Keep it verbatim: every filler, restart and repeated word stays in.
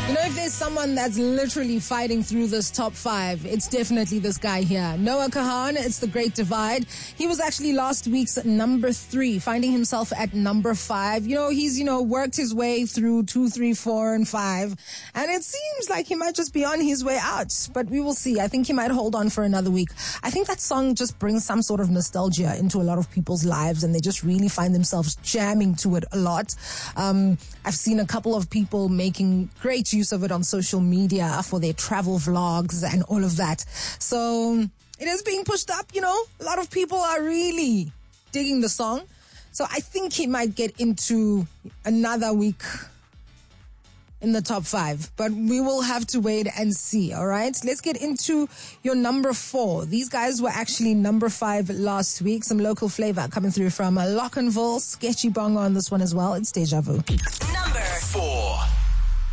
You know, if there's someone that's literally fighting through this top five, it's definitely this guy here. Noah Kahan, It's the Great Divide. He was actually last week's number three, finding himself at number five. You know, he's, you know, worked his way through two, three, four, and five. And it seems like he might just be on his way out. But we will see. I think he might hold on for another week. I think that song just brings some sort of nostalgia into a lot of people's lives, and they just really find themselves jamming to it a lot. Um, I've seen a couple of people making great use of it on social media for their travel vlogs and all of that. So it is being pushed up, you know. A lot of people are really digging the song. So I think he might get into another week in the top five. But we will have to wait and see, all right? Let's get into your number four. These guys were actually number five last week. Some local flavor coming through from Lockenville. Sketchy Bongo on this one as well. It's Deja Vu. Number four.